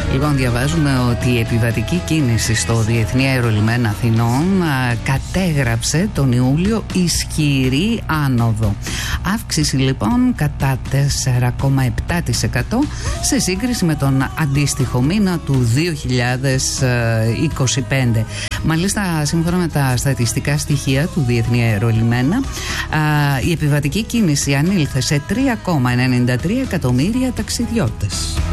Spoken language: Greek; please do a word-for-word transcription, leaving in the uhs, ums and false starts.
Λοιπόν, διαβάζουμε ότι η επιβατική κίνηση στο Διεθνή Αερολιμένα Αθηνών α, κατέγραψε τον Ιούλιο ισχυρή άνοδο. Αύξηση λοιπόν κατά τέσσερα κόμμα επτά τοις εκατό σε σύγκριση με τον αντίστοιχο μήνα του δύο χιλιάδες είκοσι πέντε. Μάλιστα, σύμφωνα με τα στατιστικά στοιχεία του Διεθνή Αερολιμένα, α, η επιβατική κίνηση ανήλθε σε τρία κόμμα ενενήντα τρία εκατομμύρια ταξιδιώτες.